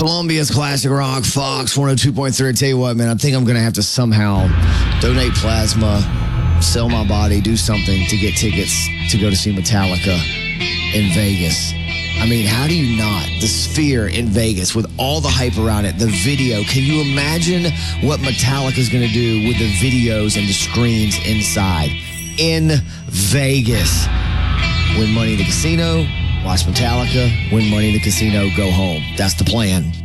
Columbia's Classic Rock, Fox 102.3. I tell you what, man, I think I'm going to have to somehow donate plasma, sell my body, do something to get tickets to go to see Metallica in Vegas. I mean, how do you not? The Sphere in Vegas with all the hype around it, the video. Can you imagine what Metallica's going to do with the videos and the screens inside? In Vegas. Win money in the casino, watch Metallica, win money in the casino, go home. That's the plan.